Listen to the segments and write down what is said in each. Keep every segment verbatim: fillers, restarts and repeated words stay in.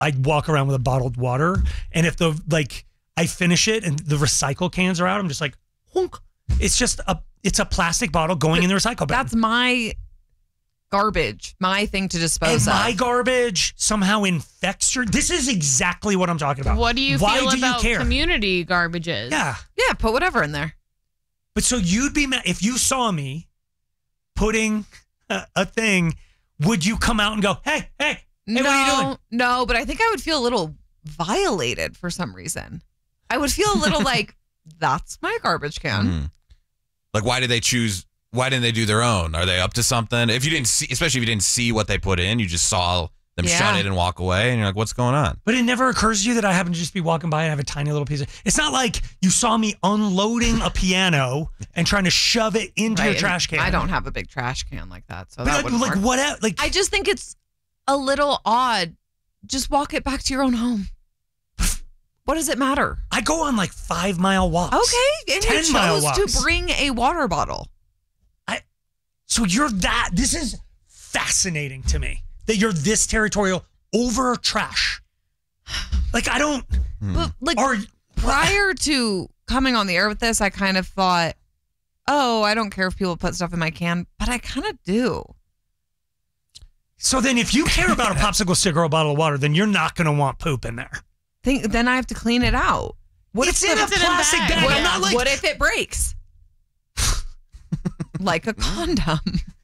I walk around with a bottled water, and if the like I finish it and the recycle cans are out, I'm just like, honk. It's just a it's a plastic bottle going but in the recycle bin. That's my garbage, my thing to dispose and of. My garbage somehow infects your. This is exactly what I'm talking about. What do you Why feel do about you care? community garbages? Yeah, yeah, put whatever in there. But so you'd be mad if you saw me putting a, a thing. Would you come out and go, hey, hey, hey, no, what are you doing? No, but I think I would feel a little violated for some reason. I would feel a little like, that's my garbage can. Mm. Like, why did they choose, why didn't they do their own? Are they up to something? If you didn't see, especially if you didn't see what they put in, you just saw them Yeah. shut it and walk away, and you're like, what's going on? But it never occurs to you that I happen to just be walking by and have a tiny little piece of. It's not like you saw me unloading a piano and trying to shove it into Right, your trash can. I don't have a big trash can like that, so But that like, wouldn't like work. what? el- Like I just think it's a little odd. Just walk it back to your own home. What does it matter? I go on like five mile walks. Okay, and ten you mile chose walks. to bring a water bottle. I. So you're that. This is fascinating to me that you're this territorial over trash. Like I don't. But like Or prior to coming on the air with this, I kind of thought, oh, I don't care if people put stuff in my can, but I kind of do. so then, if you care about a popsicle stick or a bottle of water, then you're not going to want poop in there. Think, then I have to clean it out. What It's if in the- a plastic bag. bag. What, I'm not like. what if it breaks? Like a condom.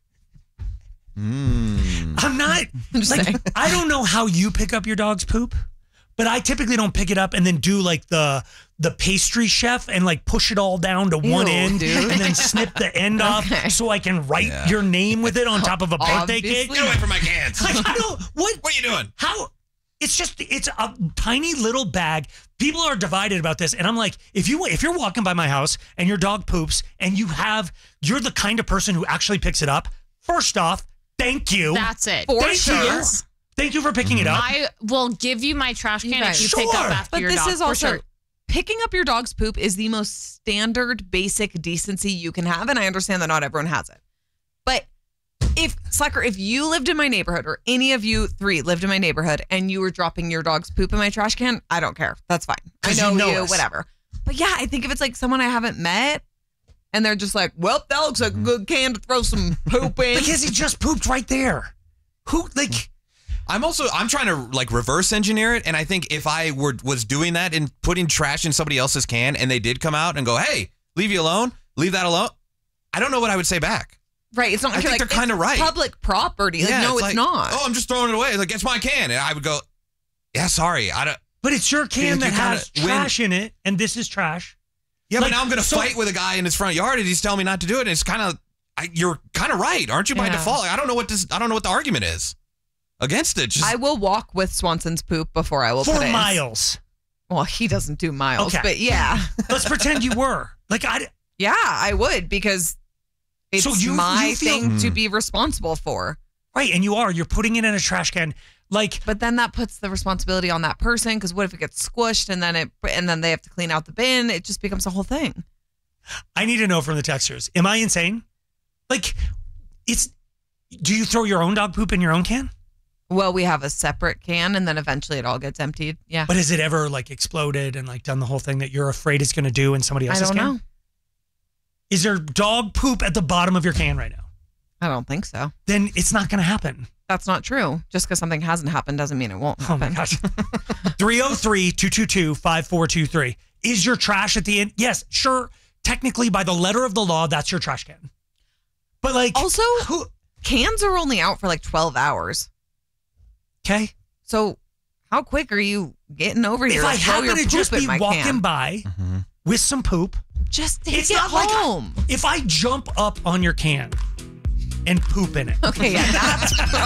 Mm. I'm not. I'm just like, saying. I don't know how you pick up your dog's poop, but I typically don't pick it up and then do like the the pastry chef and like push it all down to one Ew, end dude. and then snip the end off Okay. so I can write Yeah. your name with it on top of a birthday cake. Obviously. Get away from my cans. Like, I don't. What? What are you doing? How? It's just it's a tiny little bag. People are divided about this, and I'm like, if you if you're walking by my house and your dog poops and you have you're the kind of person who actually picks it up. First off, thank you. That's it. For Thank sure. you. Thank you for picking it up. I will give you my trash You can guys- if you pick Sure. up after But your this dog. is for also sure. picking up your dog's poop is the most standard, basic decency you can have, and I understand that not everyone has it. But if Slacker, if you lived in my neighborhood, or any of you three lived in my neighborhood, and you were dropping your dog's poop in my trash can, I don't care. That's fine. I 'Cause know you you, know us. whatever. But yeah, I think if it's like someone I haven't met, and they're just like, "Well, that looks like a good can to throw some poop in." Because he just pooped right there. Who like? I'm also I'm trying to like reverse engineer it, and I think if I were was doing that and putting trash in somebody else's can, and they did come out and go, "Hey, leave you alone, leave that alone," I don't know what I would say back. Right? It's not I like, think like, they're kinda it's right. Public property. Like, no, it's, like, not. Oh, I'm just throwing it away. Like, it's my can, and I would go, "Yeah, sorry, I don't." But it's your can You that kinda has win. trash in it, and this is trash. Yeah, Like, but now I'm going to so- fight with a guy in his front yard, and he's telling me not to do it. And it's kind of, you're kind of right, aren't you? By Yeah. default, I don't know what this. I don't know what the argument is against it. Just I will walk with Swanson's poop before I will For put it in. miles. Well, he doesn't do miles, Okay. but yeah. Let's pretend you were. Like I. Yeah, I would because it's So you- my you feel- thing to be responsible for. Right, and you are. You're putting it in a trash can. Like, But then that puts the responsibility on that person because what if it gets squished and then it and then they have to clean out the bin? It just becomes a whole thing. I need to know from the texters. Am I insane? Like, it's. Do you throw your own dog poop in your own can? Well, we have a separate can and then eventually it all gets emptied. Yeah. But has it ever like exploded and like done the whole thing that you're afraid it's going to do in somebody I else's don't can? know. Is there dog poop at the bottom of your can right now? I don't think so. Then it's not going to happen. That's not true. Just because something hasn't happened doesn't mean it won't Oh happen. my gosh. three oh three, two two two, five four two three. Is your trash at the end? Yes, sure. Technically, by the letter of the law, that's your trash can. But like, Also, who? cans are only out for like twelve hours. Okay. So how quick are you getting over here? If I to throw happen your to poop just in be my walking can? by with some poop, Just take it's it not like I- home. if I jump up on your can and poop in it, Okay, yeah, that's